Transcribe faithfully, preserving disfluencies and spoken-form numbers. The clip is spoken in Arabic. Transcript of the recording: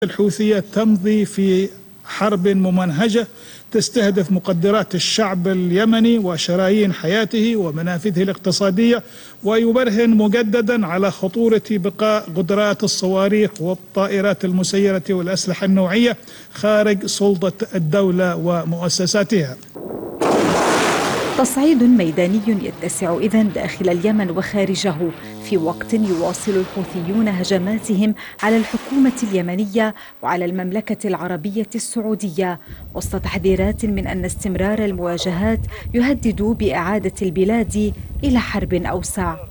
الحوثية تمضي في حرب ممنهجة تستهدف مقدرات الشعب اليمني وشرايين حياته ومنافذه الاقتصادية، ويبرهن مجددا على خطورة بقاء قدرات الصواريخ والطائرات المسيرة والأسلحة النوعية خارج سلطة الدولة ومؤسساتها. تصعيد ميداني يتسع إذن داخل اليمن وخارجه في وقت يواصل الحوثيون هجماتهم على الحكومة اليمنية وعلى المملكة العربية السعودية، وسط تحذيرات من أن استمرار المواجهات يهدد بإعادة البلاد إلى حرب أوسع.